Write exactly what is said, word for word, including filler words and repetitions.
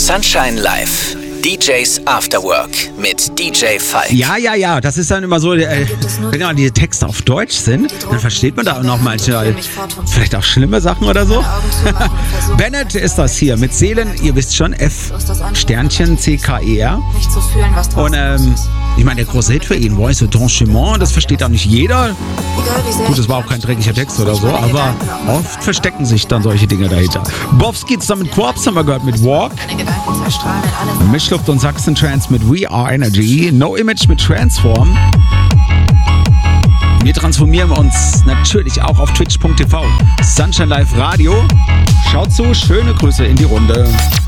Sunshine Live. D Js After Work mit D J Falk. Ja, ja, ja, das ist dann immer so, äh, wenn ja die Texte auf Deutsch sind, dann versteht man da auch noch manchmal vielleicht auch schlimme Sachen oder so. Bennett ist das hier mit Seelen, ihr wisst schon, F Sternchen C K E R. Und ähm, ich meine, der große Hit für ihn, Voice d'Enchement, das versteht auch nicht jeder. Gut, das war auch kein dreckiger Text oder so, aber oft verstecken sich dann solche Dinge dahinter. Bobs geht's dann mit Corpse, haben wir gehört, mit Walk. Mischluft und Sachsen Trance mit We Are Energy. No Image mit Transform. Wir transformieren uns natürlich auch auf twitch punkt tv. Sunshine Live Radio. Schaut zu, schöne Grüße in die Runde.